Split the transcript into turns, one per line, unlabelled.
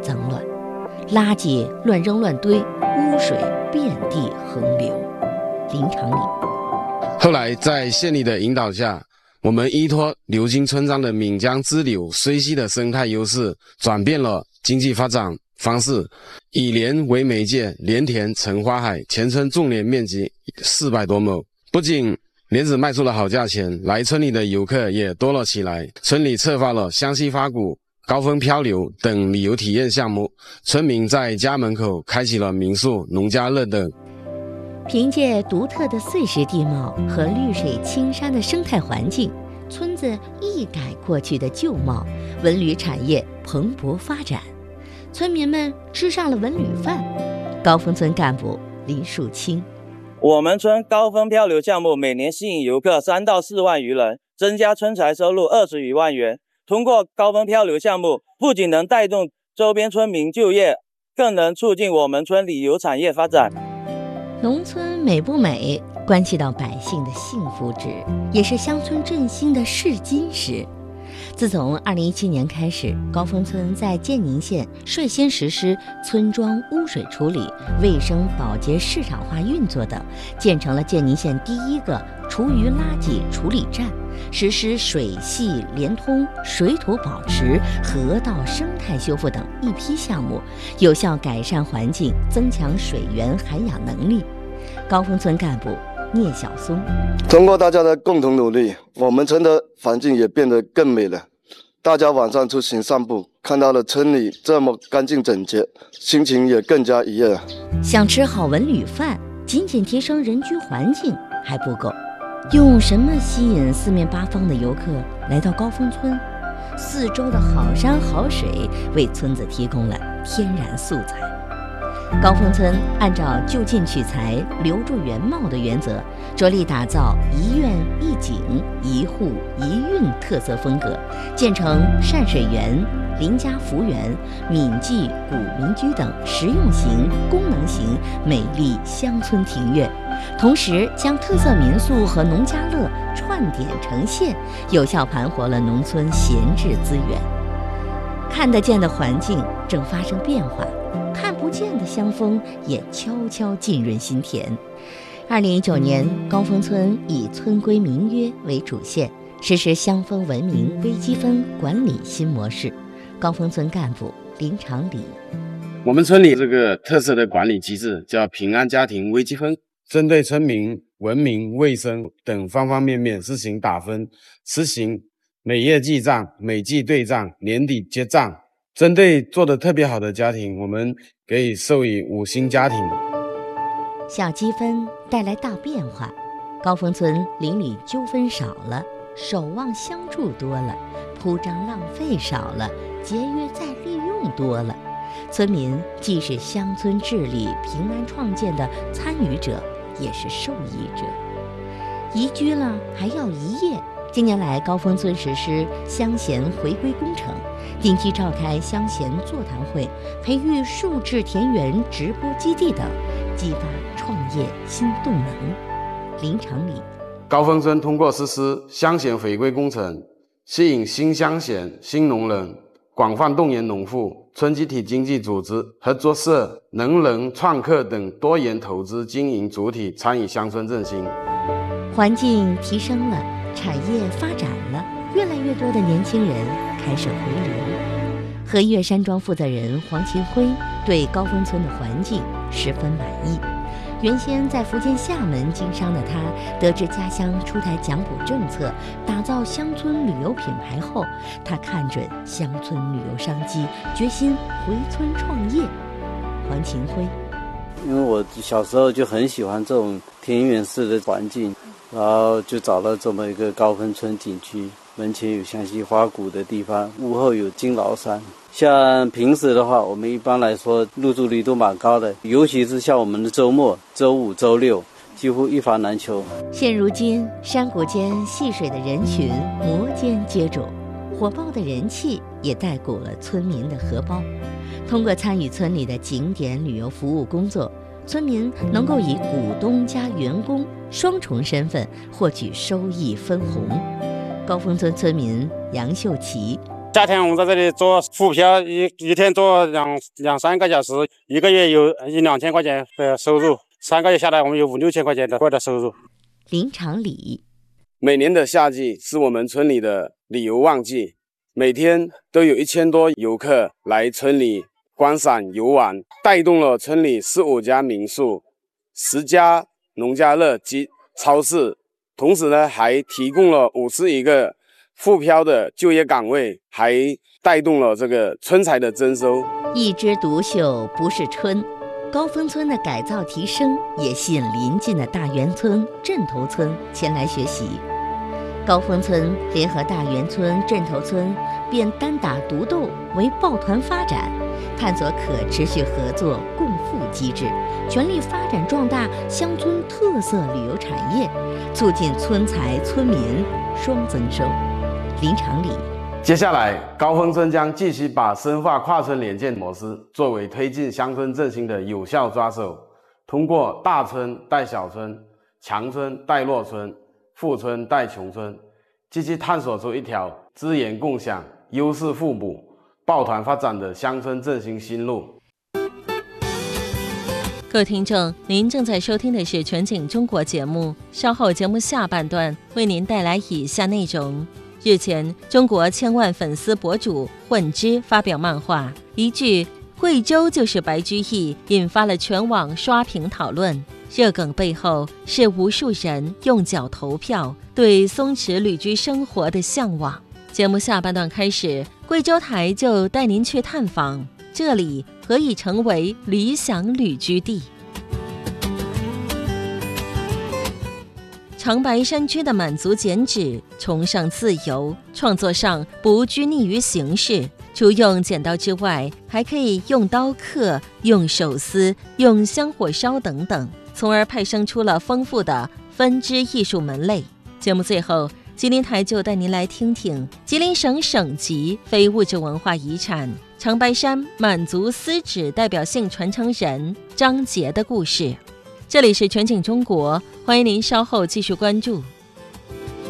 脏乱，垃圾乱扔乱堆，污水遍地横流。林长礼。
后来在县里的引导下，我们依托流经村庄的岷江支流水系的生态优势，转变了经济发展方式，以莲为媒介，莲田成花海，全村种莲面积400多亩。不仅莲子卖出了好价钱，来村里的游客也多了起来。村里策划了湘西花鼓、高峰漂流等旅游体验项目，村民在家门口开启了民宿、农家乐等。
凭借独特的碎石地貌和绿水青山的生态环境，村子一改过去的旧貌，文旅产业蓬勃发展，村民们吃上了文旅饭。高峰村干部林树清。
我们村高峰漂流项目每年吸引游客3到4万余人，增加村财收入20余万元。通过高峰漂流项目，不仅能带动周边村民就业，更能促进我们村旅游产业发展。
农村美不美，关系到百姓的幸福值，也是乡村振兴的试金石。自从2017年开始，高峰村在建宁县率先实施村庄污水处理、卫生保洁市场化运作等，建成了建宁县第一个厨余垃圾处理站，实施水系连通、水土保持、河道生态修复等一批项目，有效改善环境，增强水源涵养能力。高峰村干部聂晓松。
通过大家的共同努力，我们村的环境也变得更美了。大家晚上出行散步，看到了村里这么干净整洁，心情也更加愉悦了。
想吃好文旅饭，仅仅提升人居环境还不够，用什么吸引四面八方的游客来到高峰村？四周的好山好水为村子提供了天然素材。高峰村按照就近取材、留住原貌的原则，着力打造一院一景、一户一韵特色风格，建成善水园、邻家福园、闽记古民居等实用型、功能型美丽乡村庭院，同时将特色民宿和农家乐串点成线，有效盘活了农村闲置资源。看得见的环境正发生变化，看不见的乡风也悄悄浸润心田。2019年，高峰村以村规民约为主线，实施乡风文明微积分管理新模式。高峰村干部林长礼。
我们村里这个特色的管理机制叫平安家庭微积分，针对村民文明、卫生等方方面面实行打分，实行每月记账、每季对账、年底结账。针对做得特别好的家庭，我们给予授予5星家庭。
小积分带来大变化，高峰村邻里纠纷少了，守望相助多了，铺张浪费少了，节约再利用多了。村民既是乡村治理平安创建的参与者，也是受益者。宜居了还要宜业。近年来，高峰村实施乡贤回归工程，定期召开乡贤座谈会，培育数字田园直播基地等，激发创业新动能。林长礼。
高峰村通过实施乡贤回归工程，吸引新乡贤、新农人，广泛动员农户、村集体经济组织、合作社、能人、创客等多元投资经营主体参与乡村振兴。
环境提升了，产业发展了，越来越多的年轻人开始回流。和岳山庄负责人黄勤辉对高峰村的环境十分满意。原先在福建厦门经商的他，得知家乡出台奖补政策，打造乡村旅游品牌后，他看准乡村旅游商机，决心回村创业。黄勤辉。
因为我小时候就很喜欢这种田园式的环境，然后就找了这么一个高峰村景区，门前有湘西花鼓的地方，屋后有金崂山。像平时的话，我们一般来说入住率都蛮高的，尤其是像我们的周末、周五、周六，几乎一房难求。
现如今，山谷间戏水的人群摩肩接踵，火爆的人气也带鼓了村民的荷包。通过参与村里的景点旅游服务工作，村民能够以股东加员工双重身份获取收益分红。高峰村村民杨秀琪。
夏天我们在这里做浮漂，一天做两三个小时，一个月有1-2千块钱的收入，3个月下来我们有5-6千块钱的收入。
林长礼，
每年的夏季是我们村里的旅游旺季，每天都有1000多游客来村里观赏游玩，带动了村里15家民宿、10家农家乐及超市，同时呢还提供了51个浮漂的就业岗位，还带动了这个村财的增收。
一枝独秀不是春，高峰村的改造提升也吸引邻近的大源村、镇头村前来学习。高峰村联合大源村、镇头村，变单打独斗为抱团发展，探索可持续合作共富机制，全力发展壮大乡村特色旅游产业，促进村财村民双增收。林长礼，
接下来，高峰村将继续把深化跨村联建模式作为推进乡村振兴的有效抓手，通过大村带小村、强村带弱村、富村带穷村，积极探索出一条资源共享、优势互补、抱团发展的乡村振兴新路。
各位听众，您正在收听的是全景中国节目，稍后节目下半段为您带来以下内容。日前，中国千万粉丝博主混之发表漫画，一句“贵州就是白居易”引发了全网刷屏讨论。热梗背后是无数人用脚投票对松弛旅居生活的向往。节目下半段开始，贵州台就带您去探访这里何以成为理想旅居地。长白山区的满族剪纸崇尚自由，创作上不拘泥于形式，除用剪刀之外，还可以用刀刻、用手撕、用香火烧等等，从而派生出了丰富的分支艺术门类。节目最后，吉林台就带您来听听吉林省省级非物质文化遗产长白山满族丝纸代表性传承人张杰的故事。这里是全景中国，欢迎您稍后继续关注。